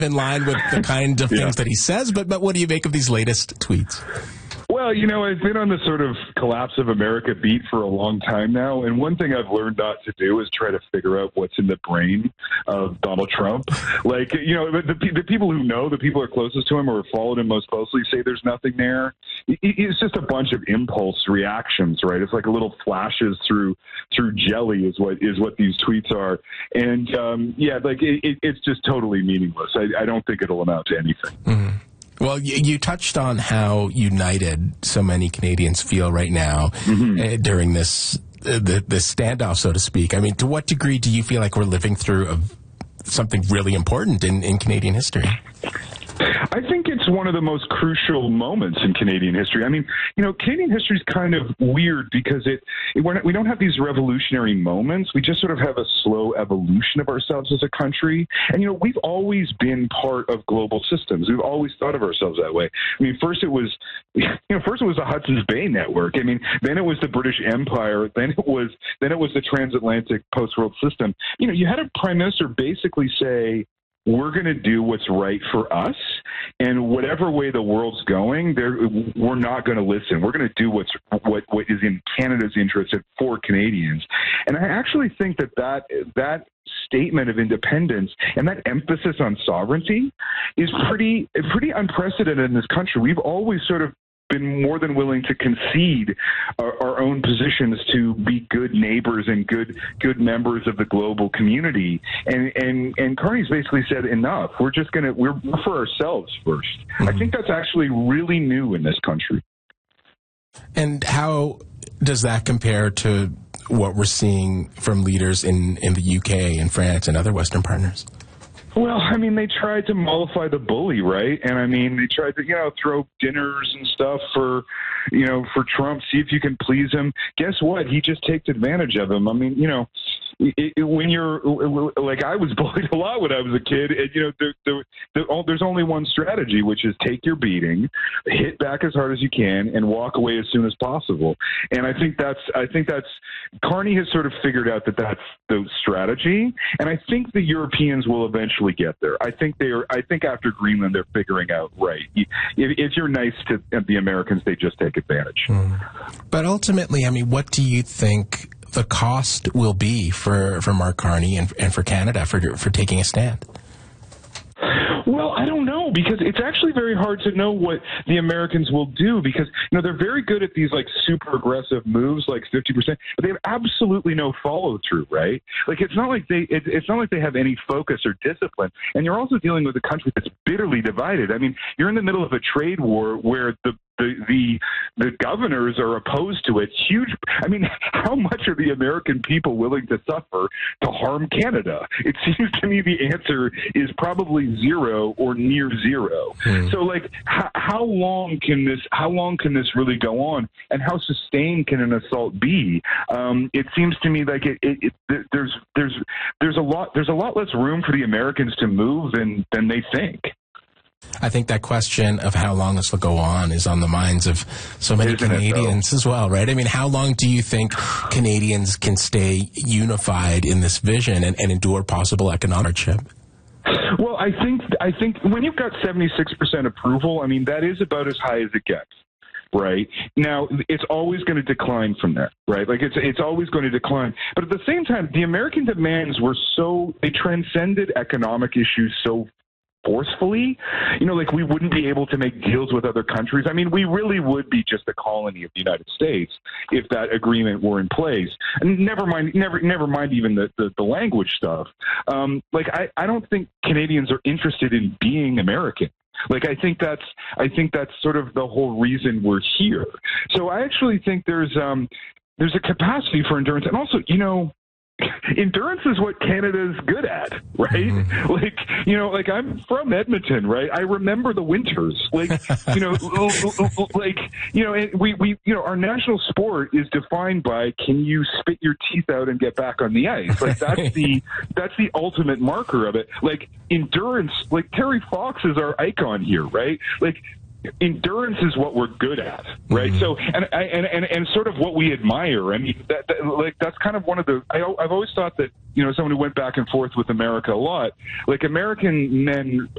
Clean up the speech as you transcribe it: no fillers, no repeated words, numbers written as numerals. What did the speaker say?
in line with the kind of things that he says, but what do you make of these latest tweets? Well, I've been on the sort of collapse of America beat for a long time now, and one thing I've learned not to do is try to figure out what's in the brain of Donald Trump. Like, the people who know, the people who are closest to him or have followed him most closely say there's nothing there. It's just a bunch of impulse reactions, right? It's like little flashes through jelly is what these tweets are. And, it's just totally meaningless. I don't think it'll amount to anything. Mm-hmm. Well, you touched on how united so many Canadians feel right now during this standoff, so to speak. I mean, to what degree do you feel like we're living through something really important in Canadian history? I think it's one of the most crucial moments in Canadian history. I mean, Canadian history is kind of weird because we don't have these revolutionary moments. We just sort of have a slow evolution of ourselves as a country. And, we've always been part of global systems. We've always thought of ourselves that way. I mean, first it was the Hudson's Bay Network. I mean, then it was the British Empire. Then it was the transatlantic post-world system. You had a prime minister basically say, we're going to do what's right for us, and whatever way the world's going, we're not going to listen. We're going to do what is in Canada's interest for Canadians. And I actually think that statement of independence and that emphasis on sovereignty is pretty unprecedented in this country. We've always sort of been more than willing to concede our own positions to be good neighbors and good members of the global community. And Carney's basically said, enough. We're for ourselves first. Mm-hmm. I think that's actually really new in this country. And how does that compare to what we're seeing from leaders in the UK and France and other Western partners? Well, I mean, they tried to mollify the bully, right? And I mean, they tried to, throw dinners and stuff for Trump, see if you can please him. Guess what? He just takes advantage of him. I mean, when you're like, I was bullied a lot when I was a kid, and there's only one strategy, which is take your beating, hit back as hard as you can, and walk away as soon as possible. And I think that's Carney has sort of figured out that that's the strategy, and I think the Europeans will eventually get there. I think after Greenland, they're figuring out, right, if you're nice to the Americans, they just take advantage. But ultimately, I mean, what do you think the cost will be for Mark Carney and for Canada for taking a stand? Well, I don't know, because it's actually very hard to know what the Americans will do, because they're very good at these like super aggressive moves, like 50%, but they have absolutely no follow through, right? Like it's not like they have any focus or discipline, and you're also dealing with a country that's bitterly divided. I mean, you're in the middle of a trade war where the governors are opposed to it. Huge. I mean, how much are the American people willing to suffer to harm Canada? It seems to me the answer is probably zero or near zero. So, like, how long can this really go on, and how sustained can an assault be? It seems to me like there's a lot less room for the Americans to move than they think. I think that question of how long this will go on is on the minds of so many Canadians as well, right? I mean, how long do you think Canadians can stay unified in this vision and endure possible economic hardship? Well, I think when you've got 76% approval, I mean, that is about as high as it gets. Right now, it's always going to decline from there, right? Like it's always going to decline. But at the same time, the American demands they transcended economic issues so forcefully, like we wouldn't be able to make deals with other countries. I mean, we really would be just a colony of the United States if that agreement were in place. And never mind even the language stuff. I don't think Canadians are interested in being American. Like, I think that's sort of the whole reason we're here. So I actually think there's a capacity for endurance, and also, endurance is what Canada's good at, right? Mm-hmm. Like I'm from Edmonton, right? I remember the winters, our national sport is defined by, can you spit your teeth out and get back on the ice? Like that's the ultimate marker of it. Like endurance, like Terry Fox is our icon here, right? Like, endurance is what we're good at, right? Mm-hmm. So, and sort of what we admire. I mean, that's kind of one of the. I've always thought that someone who went back and forth with America a lot, like American men